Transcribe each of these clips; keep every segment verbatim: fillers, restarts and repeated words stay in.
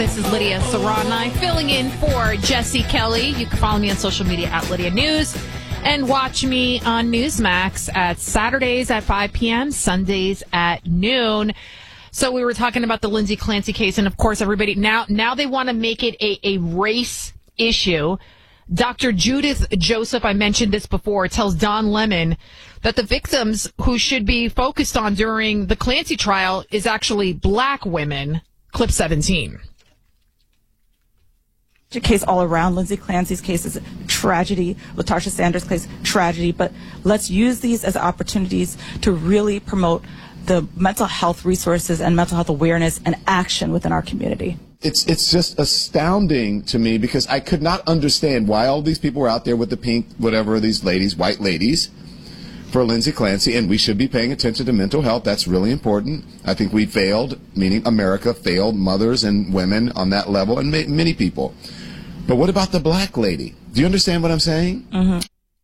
This is Lydia Serrani filling in for Jesse Kelly. You can follow me on social media at Lydia News and watch me on Newsmax at Saturdays at five p.m., Sundays at noon. So we were talking about the Lindsay Clancy case, and of course, everybody now now they want to make it a, a race issue. Doctor Judith Joseph, I mentioned this before, tells Don Lemon that the victims who should be focused on during the Clancy trial is actually black women. Clip seventeen. Case all around. Lindsay Clancy's case is a tragedy. LaTarsha Sanders' case, tragedy. But let's use these as opportunities to really promote the mental health resources and mental health awareness and action within our community. It's it's just astounding to me because I could not understand why all these people were out there with the pink, whatever, these ladies, white ladies, for Lindsay Clancy, and we should be paying attention to mental health. That's really important. I think we failed, meaning America failed mothers and women on that level, and ma- many people. But what about the black lady? Do you understand what I'm saying? Mm-hmm.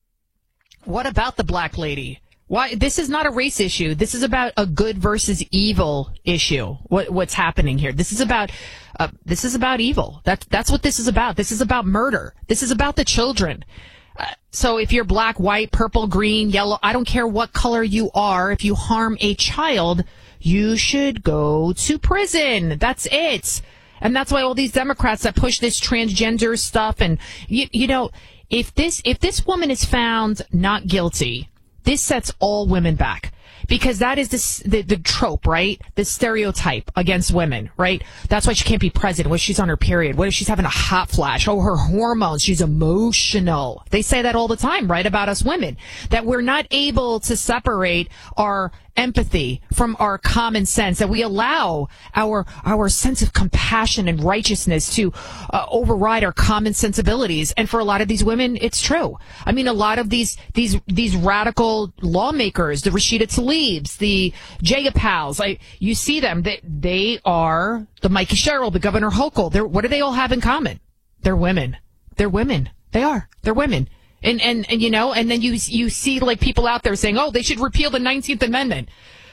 What about the black lady? Why? This is not a race issue. This is about a good versus evil issue. What, what's happening here? This is about uh, this is about evil. That's that's what this is about. This is about murder. This is about the children. Uh, so if you're black, white, purple, green, yellow, I don't care what color you are. If you harm a child, you should go to prison. That's it. And that's why all these Democrats that push this transgender stuff and you, you know, if this if this woman is found not guilty, this sets all women back. Because that is this, the, the trope, right? The stereotype against women, right? That's why she can't be president. What if she's on her period? What if she's having a hot flash? Oh, her hormones. She's emotional. They say that all the time, right? About us women. That we're not able to separate our empathy from our common sense, that we allow our our sense of compassion and righteousness to uh, override our common sensibilities. And for a lot of these women, it's true. I mean, a lot of these these these radical lawmakers, the Rashida Tlaibs, the Jayapals, like you see them, they they are the Mikey Sherrill, the Governor Hochul. They're, what do they all have in common? They're women. They're women. They are. They're women. And, and, and, you know, and then you, you see like people out there saying, oh, they should repeal the nineteenth Amendment.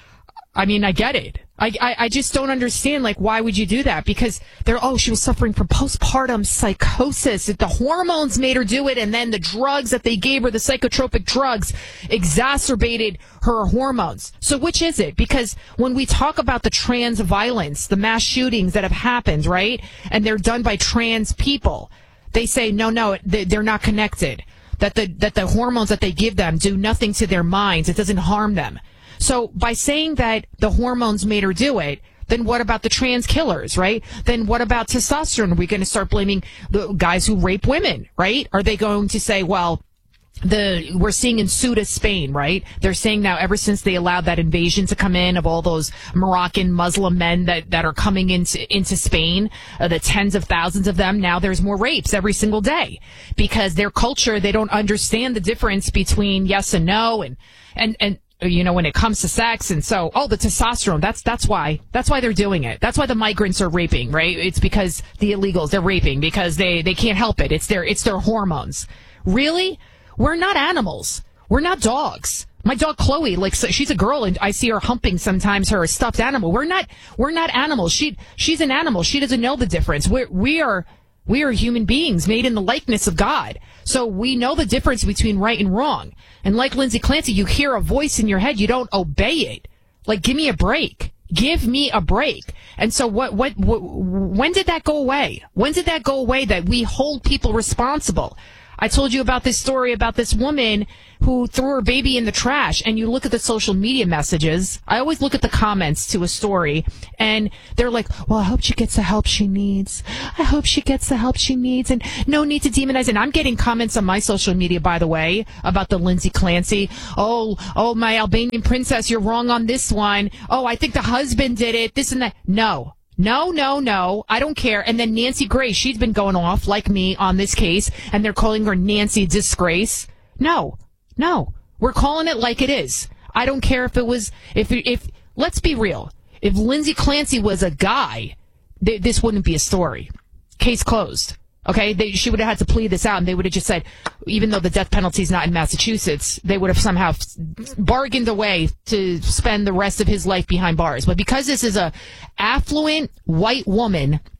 I mean, I get it. I, I, I just don't understand, like, why would you do that? Because they're, oh, she was suffering from postpartum psychosis. The hormones made her do it. And then the drugs that they gave her, the psychotropic drugs, exacerbated her hormones. So which is it? Because when we talk about the trans violence, the mass shootings that have happened, right? And they're done by trans people, they say, no, no, they're not connected. That the that the hormones that they give them do nothing to their minds. It doesn't harm them. So by saying that the hormones made her do it, then what about the trans killers, right? Then what about testosterone? Are we going to start blaming the guys who rape women, right? Are they going to say, well, the we're seeing in Ceuta, Spain, right? They're saying now ever since they allowed that invasion to come in of all those Moroccan Muslim men that, that are coming into into Spain, uh, the tens of thousands of them, now there's more rapes every single day because their culture, they don't understand the difference between yes and no and and and you know, when it comes to sex. And so, oh, the testosterone, that's that's why that's why they're doing it. That's why the migrants are raping, right? It's because the illegals, they're raping because they they can't help it. It's their it's their hormones. Really? We're not animals. We're not dogs. My dog Chloe, like, so she's a girl, and I see her humping sometimes her stuffed animal. We're not. We're not animals. She she's an animal. She doesn't know the difference. We we are we are human beings made in the likeness of God. So we know the difference between right and wrong. And like Lindsay Clancy, you hear a voice in your head, you don't obey it. Like, give me a break. Give me a break. And so what, what, what, when did that go away? When did that go away that we hold people responsible? I told you about this story about this woman who threw her baby in the trash, and you look at the social media messages. I always look at the comments to a story, and they're like, well, I hope she gets the help she needs. I hope she gets the help she needs, and no need to demonize. And I'm getting comments on my social media, by the way, about the Lindsay Clancy. Oh, oh, my Albanian princess, you're wrong on this one. Oh, I think the husband did it, this and that. No. No, no, no. I don't care. And then Nancy Grace, she's been going off like me on this case, and they're calling her Nancy Disgrace. No, no. We're calling it like it is. I don't care if it was, if, if, let's be real. If Lindsay Clancy was a guy, th- this wouldn't be a story. Case closed. Okay, they, she would have had to plead this out, and they would have just said, even though the death penalty is not in Massachusetts, they would have somehow bargained a way to spend the rest of his life behind bars. But because this is a affluent white woman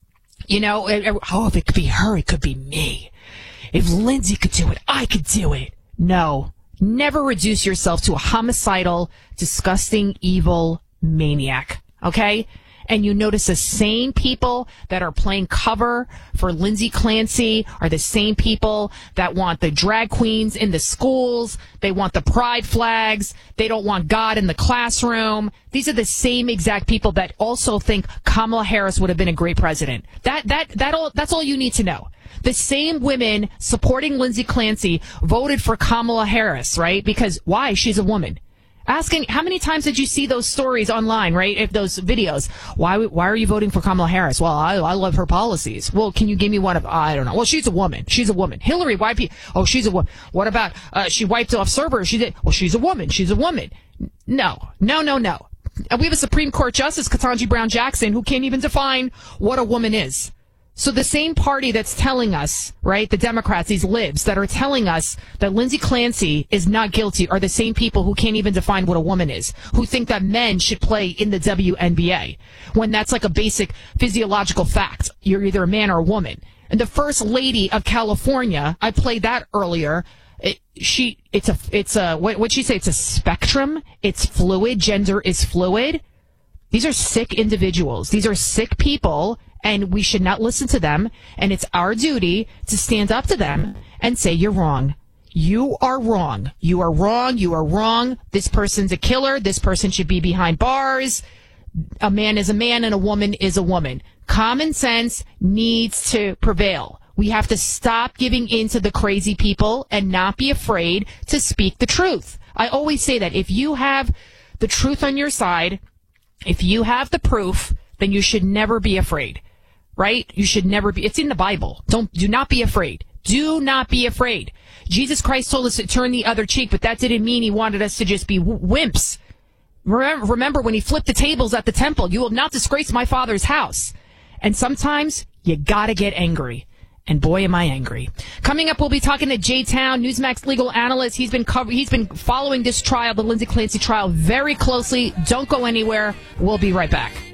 You know, oh, if it could be her, it could be me. If Lindsay could do it, I could do it. No, never reduce yourself to a homicidal, disgusting, evil maniac, okay? And you notice the same people that are playing cover for Lindsay Clancy are the same people that want the drag queens in the schools. They want the pride flags. They don't want God in the classroom. These are the same exact people that also think Kamala Harris would have been a great president. That, that, that all, that's all you need to know. The same women supporting Lindsay Clancy voted for Kamala Harris, right? Because why? She's a woman. Asking, how many times did you see those stories online, right? If those videos, why why are you voting for Kamala Harris? Well, I, I love her policies. Well, can you give me one of, I don't know. Well, she's a woman. She's a woman. Hillary, why pe- Oh, she's a woman. What about, uh, she wiped off servers. She did. Well, she's a woman. She's a woman. No, no, no, no. And we have a Supreme Court Justice, Ketanji Brown Jackson, who can't even define what a woman is. So the same party that's telling us, right, the Democrats, these libs that are telling us that Lindsay Clancy is not guilty are the same people who can't even define what a woman is, who think that men should play in the W N B A, when that's like a basic physiological fact. You're either a man or a woman. And the First Lady of California, I played that earlier. It, she, it's a, it's a, what, what'd she say? It's a spectrum. It's fluid. Gender is fluid. These are sick individuals. These are sick people. And we should not listen to them. And it's our duty to stand up to them and say, you're wrong. You are wrong. You are wrong. You are wrong. This person's a killer. This person should be behind bars. A man is a man and a woman is a woman. Common sense needs to prevail. We have to stop giving in to the crazy people and not be afraid to speak the truth. I always say that if you have the truth on your side, if you have the proof, then you should never be afraid. Right? You should never be. It's in the Bible. Don't, do not be afraid. Do not be afraid. Jesus Christ told us to turn the other cheek, but that didn't mean he wanted us to just be wimps. Remember, remember when he flipped the tables at the temple, you will not disgrace my Father's house. And sometimes you gotta get angry. And boy, am I angry. Coming up, we'll be talking to Jay Town, Newsmax legal analyst. He's been cover- he's been following this trial, the Lindsay Clancy trial, very closely. Don't go anywhere. We'll be right back.